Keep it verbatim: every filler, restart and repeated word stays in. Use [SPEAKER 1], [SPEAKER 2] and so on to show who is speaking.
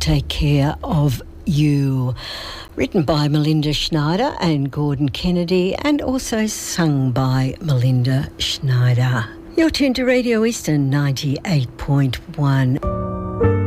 [SPEAKER 1] take care of you. Written by Melinda Schneider and Gordon Kennedy, and also sung by Melinda Schneider. You're tuned to Radio Eastern ninety-eight point one.